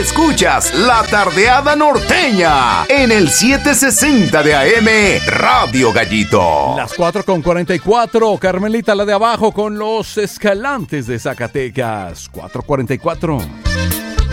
Escuchas La Tardeada Norteña en el 760 de AM Radio Gallito. Las 4:44, Carmelita, la de abajo con los Escalantes de Zacatecas. 4:44.